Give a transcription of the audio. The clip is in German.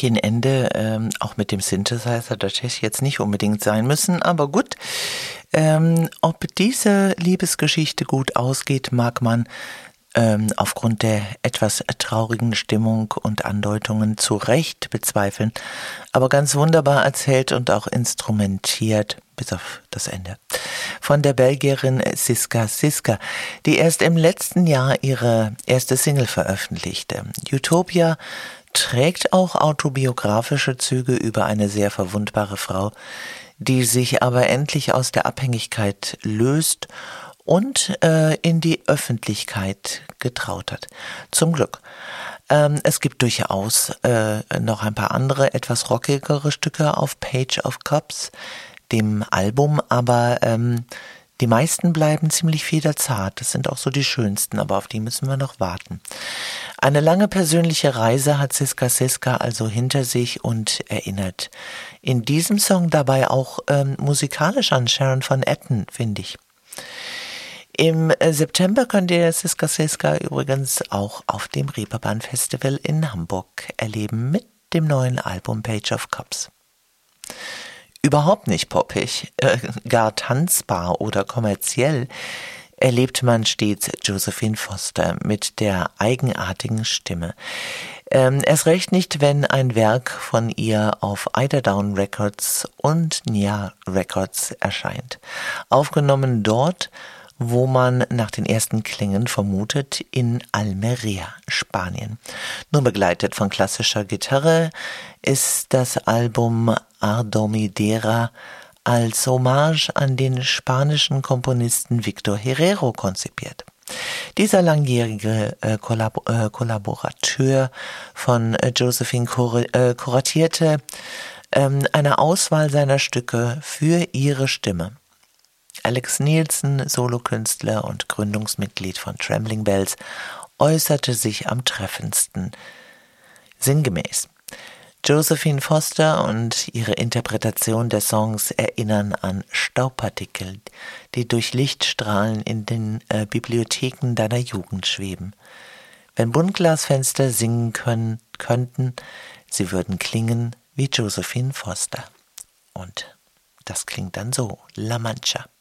gegen Ende, auch mit dem Synthesizer, das hätte jetzt nicht unbedingt sein müssen, aber gut. Ob diese Liebesgeschichte gut ausgeht, mag man aufgrund der etwas traurigen Stimmung und Andeutungen zu Recht bezweifeln, aber ganz wunderbar erzählt und auch instrumentiert, bis auf das Ende, von der Belgierin Siska Siska, die erst im letzten Jahr ihre erste Single veröffentlichte. Utopia trägt auch autobiografische Züge über eine sehr verwundbare Frau, die sich aber endlich aus der Abhängigkeit löst und in die Öffentlichkeit getraut hat. Zum Glück. Es gibt durchaus noch ein paar andere, etwas rockigere Stücke auf Page of Cups, dem Album, aber die meisten bleiben ziemlich federzart. Das sind auch so die schönsten, aber auf die müssen wir noch warten. Eine lange persönliche Reise hat Siska Siska also hinter sich und erinnert in diesem Song dabei auch musikalisch an Sharon Van Etten, finde ich. Im September könnt ihr Siska Siska übrigens auch auf dem Reeperbahn Festival in Hamburg erleben mit dem neuen Album Page of Cups. Überhaupt nicht poppig, gar tanzbar oder kommerziell erlebt man stets Josephine Foster mit der eigenartigen Stimme. Erst recht nicht, wenn ein Werk von ihr auf Eiderdown Records und Nia Records erscheint. Aufgenommen dort, wo man nach den ersten Klängen vermutet, in Almería, Spanien. Nur begleitet von klassischer Gitarre ist das Album Ardomidera als Hommage an den spanischen Komponisten Victor Herrero konzipiert. Dieser langjährige Kollaborateur von Josephine kuratierte eine Auswahl seiner Stücke für ihre Stimme. Alex Nielsen, Solokünstler und Gründungsmitglied von Trembling Bells, äußerte sich am treffendsten sinngemäß. Josephine Foster und ihre Interpretation der Songs erinnern an Staubpartikel, die durch Lichtstrahlen in den Bibliotheken deiner Jugend schweben. Wenn Buntglasfenster singen könnten, sie würden klingen wie Josephine Foster. Und das klingt dann so, La Mancha.